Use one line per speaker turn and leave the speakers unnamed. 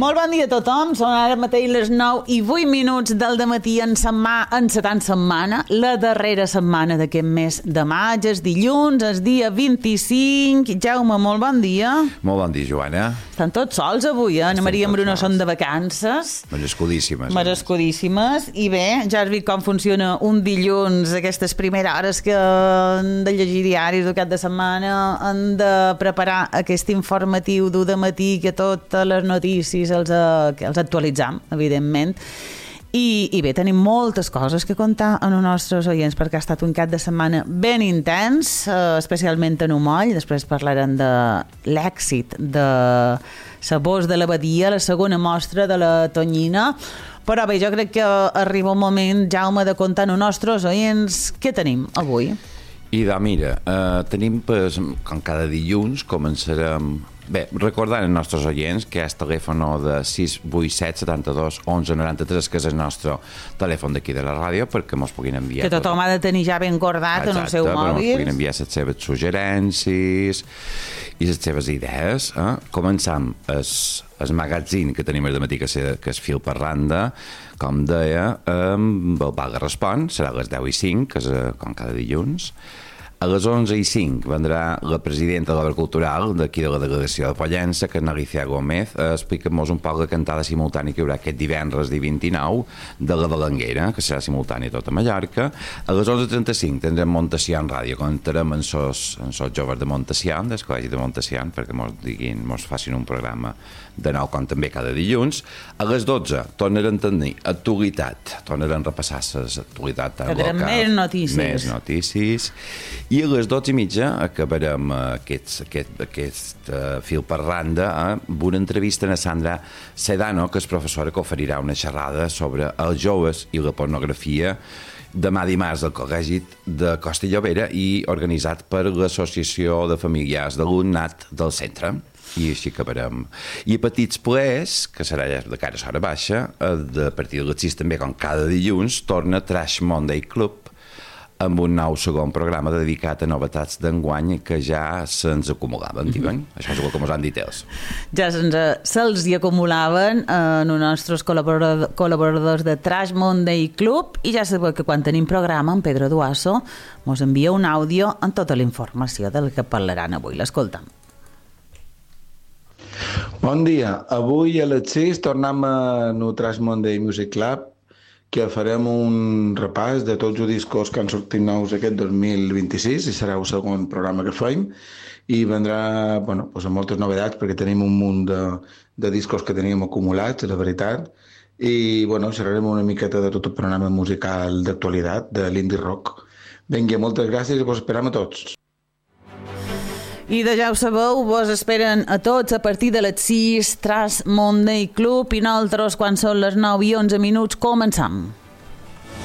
Molt bon dia a tothom, són ara mateix les 9:08 del dematí en setant setmana, la darrera setmana d'aquest mes de maig, és dilluns, és dia 25. Jaume, molt bon dia.
Molt bon dia, Joana.
Estan tots sols avui, eh? Ana Maria i en Bruno són de vacances.
Merescudíssimes.
Merescudíssimes. I bé, ja has vist com funciona un dilluns, aquestes primeres hores que han de llegir diaris del cap de setmana, han de preparar aquest informatiu d'un dematí que totes les notícies els actualitzam, evidentment. I bé, tenim moltes coses que contar amb els nostres oients perquè ha estat un cap de setmana ben intens, especialment en Umoll. Després parlarem de l'èxit de Sabors de l'Abadia, la segona mostra de la Tonyina. Però bé, jo crec que arriba un moment, Jaume, de contar amb els nostres oients què tenim avui.
I mira, tenim, com cada dilluns, començarem... Bé, recordant els nostres oients que és telèfon de 687 72 11 93, que és el nostre telèfon d'aquí de la ràdio, perquè mos puguin enviar...
Que tothom ha de tenir ja ben cordat en el seu mòbil.
Mos puguin enviar les seves suggerències i les seves idees. Començam el magazín que tenim al dematí, que és Fil per Randa, com deia, amb el Valga Respon, serà a les 10:05, que és com cada dilluns. A les 11:05 vendrà la presidenta de l'Obra Cultural d'aquí de la delegació de Pollença, que és Alicia Gómez, a explicar-nos un poc la cantada simultània que hi haurà aquest divendres, dia 29, de la Balanguera, que serà simultània a tota Mallorca. A les 11:35 tindrem Montasián Ràdio, contarem amb els joves de Montasián, del Col·legi de Montasián, perquè mos facin un programa de nou, com també cada dilluns. A les 12 tornarem a tenir actualitat, tornarem a repassar l'actualitat local. Més notícies. I a les 12:30 acabarem aquest fil per randa amb una entrevista a Sandra Sedano, que és professora, que oferirà una xerrada sobre els joves i la pornografia demà dimarts al Col·legi de Costa i Llobera i organitzat per l'Associació de Familiars d'Alumnat del centre. I així acabarem. I a Petits Plers, que serà de cara a l'hora baixa, a partir de les 6 també, com cada dilluns, torna Trash Monday Club, amb un nou segon programa dedicat a novetats d'enguany que ja se'ns acumulaven, diuen. Això és el que ens han dit ells.
Ja se'ls hi acumulaven en els nostres col·laboradors de Trash Monday Club, i ja sabeu que quan tenim programa, en Pedro Duasso mos envia un àudio amb tota la informació del que parlaran avui. L'escoltem.
Bon dia. Avui a les 6 tornem a Trash Monday Music Club, que farem un repàs de tots els discos que han sortit nous aquest 2026, i serà el segon programa que fem, i vendrà amb moltes novetats, perquè tenim un munt de discos que teníem acumulats, la veritat, i xerrarem una miqueta de tot el programa musical d'actualitat, de l'indie rock. Vinga, moltes gràcies i vos esperam a tots.
I ja ho sabeu, vos esperen a tots a partir de les 6, Trash Monday Club, i nosaltres, quan són les 9:11, començam.